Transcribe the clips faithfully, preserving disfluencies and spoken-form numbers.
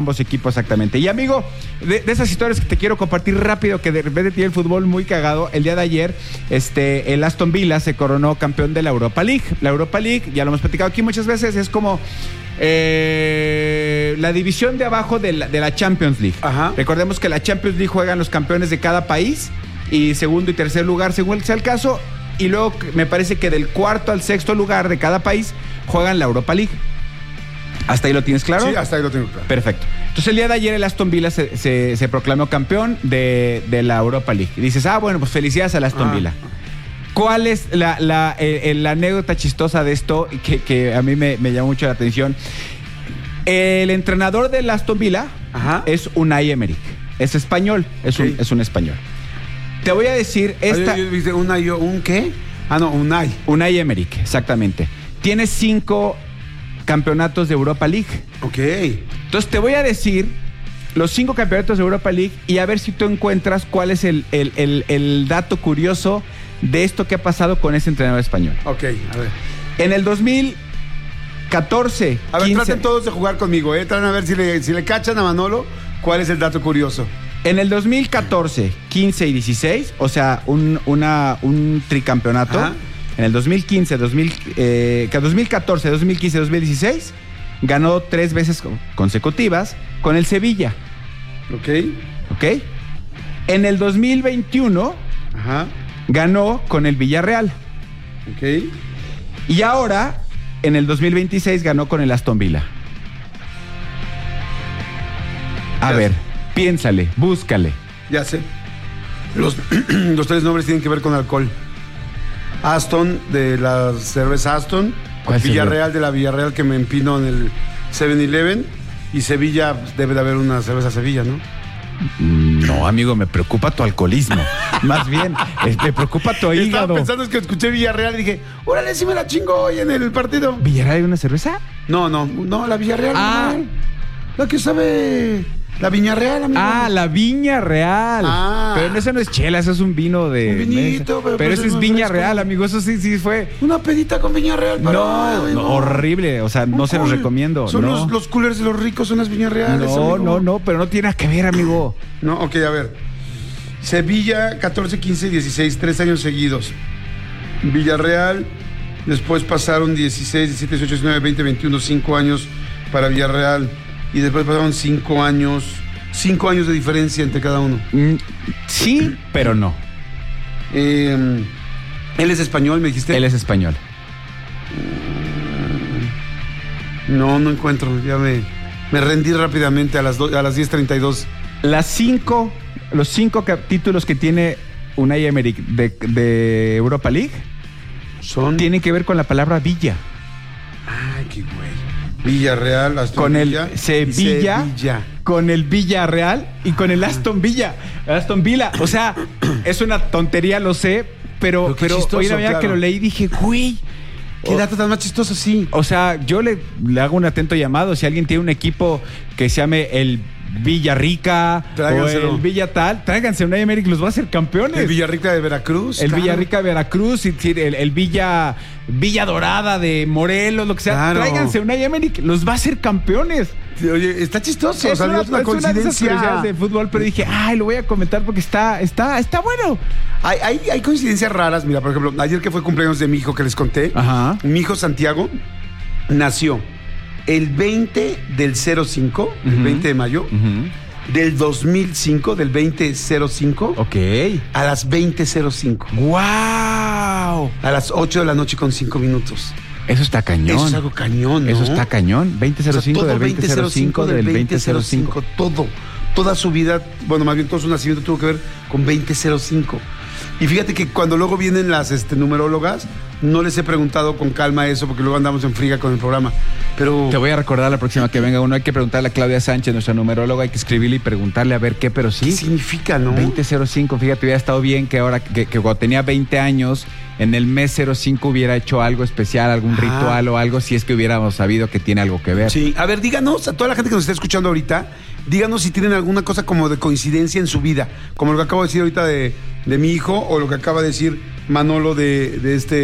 ambos equipos exactamente. Y amigo, de, de esas historias que te quiero compartir rápido, que de repente tiene el fútbol muy cagado, el día de ayer, este, el Aston Villa se coronó campeón de la Europa League. La Europa League, ya lo hemos platicado aquí muchas veces, es como eh, la división de abajo de la, de la Champions League. Ajá. Recordemos que la Champions League juegan los campeones de cada país y segundo y tercer lugar, según sea el caso, y luego me parece que del cuarto al sexto lugar de cada país juegan la Europa League. ¿Hasta ahí lo tienes claro? Sí, hasta ahí lo tengo claro. Perfecto. Entonces el día de ayer el Aston Villa se, se, se proclamó campeón de, de la Europa League. Y dices, ah, bueno, pues felicidades al Aston ah. Villa. ¿Cuál es la, la, eh, la anécdota chistosa de esto que, que a mí me, me llamó mucho la atención? El entrenador del Aston Villa Ajá. es Unai Emery. Es español, es, okay. un, es un español. Te voy a decir esta... ¿Dice Unai, un qué? Ah, no, Unai. Unai Emery, exactamente. Tiene cinco campeonatos de Europa League. Ok. Entonces te voy a decir los cinco campeonatos de Europa League y a ver si tú encuentras cuál es el, el, el, el dato curioso de esto que ha pasado con ese entrenador español. Ok, a ver. En el dos mil catorce, A ver, quince, traten todos de jugar conmigo, ¿eh? Traten a ver si le, si le cachan a Manolo, ¿cuál es el dato curioso? En el dos mil catorce, quince y dieciséis, o sea, un, una, un tricampeonato. Ajá. En el dos mil quince, dos mil, eh, dos mil catorce, dos mil quince, dos mil dieciséis, ganó tres veces consecutivas con el Sevilla. Ok. Ok. En el dos mil veintiuno, Ajá. ganó con el Villarreal. Ok. Y ahora, en el dos mil veintiséis, ganó con el Aston Villa. A Ya ver, sé. piénsale, búscale. Ya sé. Los, los tres nombres tienen que ver con alcohol. Aston, de la cerveza Aston. Villarreal, de la Villarreal, que me empino en el seven eleven. Y Sevilla, debe de haber una cerveza Sevilla, ¿no? No, amigo, me preocupa tu alcoholismo. Más bien, eh, me preocupa tu hígado. Estaba pensando es que escuché Villarreal y dije, órale, sí me la chingo hoy en el partido. ¿Villarreal hay una cerveza? No, no, no, la Villarreal. Ah. No, la que sabe... La Viña Real, amigo. Ah, la Viña Real. Ah. Pero eso no es chela, eso es un vino de... Un vinito, pero, pero pues eso es no Viña fresco. Real, amigo. Eso sí, sí fue... Una pedita con Viña Real. Para No, ay, no, no, horrible. O sea, no Un se los cool. recomiendo. Son no. los, los coolers de los ricos, son las Viña Reales. No, amigo. no, no, pero no tiene nada que ver, amigo. No, ok, a ver. Sevilla, catorce, quince y dieciséis, tres años seguidos. Villarreal, después pasaron dieciséis, diecisiete, dieciocho, diecinueve, veinte, veintiuno, cinco años para Villarreal. Y después pasaron cinco años... Cinco años de diferencia entre cada uno. Mm, sí, pero no. Eh, ¿Él es español, me dijiste? Él es español. No, no encuentro. Ya me, me rendí rápidamente a las, do, a las diez treinta y dos. Las cinco, los cinco cap- títulos que tiene Unai Emery de, de Europa League Son... tienen que ver con la palabra Villa. Ay, qué güey. Villarreal, Aston Con el Villa, Sevilla, Sevilla, con el Villarreal y con el Aston Villa. Aston Villa. O sea, es una tontería, lo sé, pero, Pero qué pero chistoso, hoy la mañana claro. que lo leí dije, güey. qué dato tan más chistoso, sí. O sea, yo le, le hago un atento llamado. Si alguien tiene un equipo que se llame el Villarrica o el Villa tal, tráiganse un Emery que los va a hacer campeones. El Villarrica de Veracruz. El claro. Villarrica de Veracruz, y el, el Villa Villa Dorada de Morelos, lo que sea. Claro. Tráiganse un Emery, los va a hacer campeones. Sí, oye, está chistoso. Es o sea, una, es una es una de esas coincidencia. curiosidades de fútbol, pero dije, ay, lo voy a comentar porque está, está, está bueno. Hay, hay, hay coincidencias raras. Mira, por ejemplo, ayer que fue cumpleaños de mi hijo que les conté, Ajá. mi hijo Santiago nació el veinte del cero cinco, uh-huh. el veinte de mayo, uh-huh. del dos mil cinco, del veinte cero cinco, Ok. a las veinte cero cinco. ¡Wow! A las ocho de la noche con cinco minutos. Eso está cañón. Eso es algo cañón, ¿no? Eso está cañón. veinte cero cinco, o sea, del veinte cero cinco, del veinte cero cinco. Todo. Toda su vida, bueno, más bien todo su nacimiento tuvo que ver con veinte cero cinco. Y fíjate que cuando luego vienen las este, numerólogas, no les he preguntado con calma eso, porque luego andamos en friga con el programa. Pero te voy a recordar la próxima que venga uno. Hay que preguntarle a Claudia Sánchez, nuestra numeróloga, hay que escribirle y preguntarle a ver qué, pero sí. ¿qué significa, no? veinte cero cinco, fíjate, hubiera estado bien que ahora, que, que cuando tenía veinte años, en el mes cero cinco hubiera hecho algo especial, algún ah. ritual o algo, si es que hubiéramos sabido que tiene algo que ver. Sí, a ver, díganos, a toda la gente que nos está escuchando ahorita, díganos si tienen alguna cosa como de coincidencia en su vida, como lo que acabo de decir ahorita de, de mi hijo, o lo que acaba de decir Manolo de, de este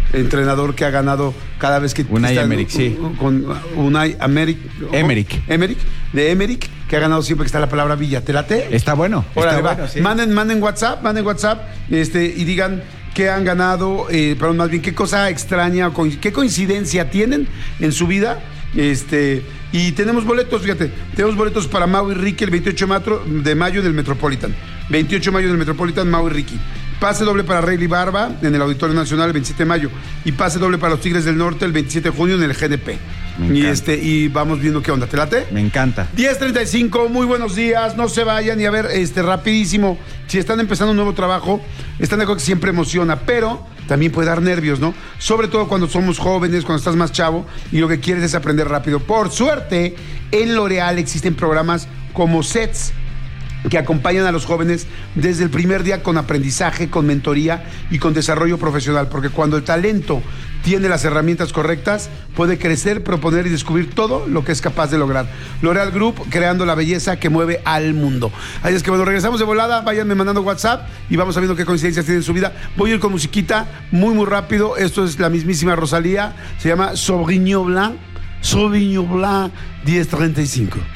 entrenador que ha ganado cada vez que... Unai está, Emery, sí. Con Unai Emery. Emery. Emery, de Emery, que ha ganado siempre que está la palabra Villa. ¿Te late? Está bueno. Órale, está va. bueno, sí. Manden, manden WhatsApp, manden WhatsApp este, y digan qué han ganado, eh, perdón, más bien qué cosa extraña, o co- qué coincidencia tienen en su vida. Este, y tenemos boletos, fíjate, tenemos boletos para Mau y Ricky el veintiocho de mayo en el Metropolitan. veintiocho de mayo en el Metropolitan, Mau y Ricky. Pase doble para Rayleigh Barba en el Auditorio Nacional el veintisiete de mayo. Y pase doble para los Tigres del Norte el veintisiete de junio en el G D P. Me Y, encanta. este, y vamos viendo qué onda. ¿Te late? Me encanta. diez treinta y cinco, muy buenos días, no se vayan. Y a ver, este, rapidísimo, si están empezando un nuevo trabajo, están de acuerdo que siempre emociona, pero también puede dar nervios, ¿no? Sobre todo cuando somos jóvenes, cuando estás más chavo y lo que quieres es aprender rápido. Por suerte, en L'Oréal existen programas como SETS, que acompañan a los jóvenes desde el primer día con aprendizaje, con mentoría y con desarrollo profesional, porque cuando el talento tiene las herramientas correctas, puede crecer, proponer y descubrir todo lo que es capaz de lograr. L'Oréal Group, creando la belleza que mueve al mundo. Ahí es que bueno, regresamos de volada, váyanme mandando WhatsApp y vamos sabiendo qué coincidencias tienen en su vida. Voy a ir con musiquita muy, muy rápido. Esto es la mismísima Rosalía, se llama Sauvignon Blanc, Sauvignon Blanc diez treinta y cinco.